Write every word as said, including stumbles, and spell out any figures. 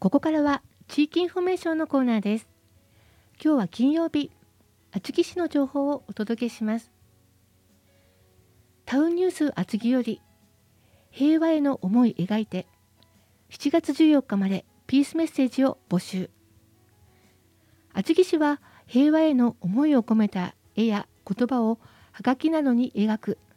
ここからは地域インフォメーションのコーナーです。今日は金曜日、厚木市の情報をお届けします。タウンニュース厚木より平和への思い描いて、しちがつじゅうよっかまでピースメッセージを募集。厚木市は平和への思いを込めた絵や言葉をはがきなどに描く